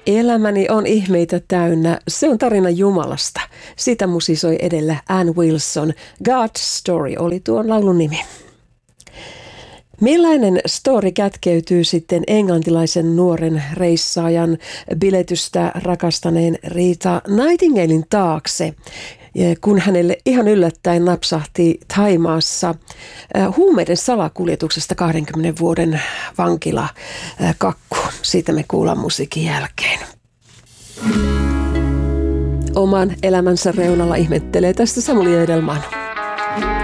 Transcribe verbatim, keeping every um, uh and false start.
Elämäni on ihmeitä täynnä. Se on tarina Jumalasta. Sitä musisoi edellä Ann Wilson. God's Story oli tuon laulun nimi. Millainen story kätkeytyy sitten englantilaisen nuoren reissaajan biletystä rakastaneen Rita Nightingalen taakse, kun hänelle ihan yllättäen napsahti Thaimaassa huumeiden salakuljetuksesta kahdenkymmenen vuoden vankilakakku. Siitä me kuullaan musiikin jälkeen. Oman elämänsä reunalla ihmettelee tästä Samuli Edelman.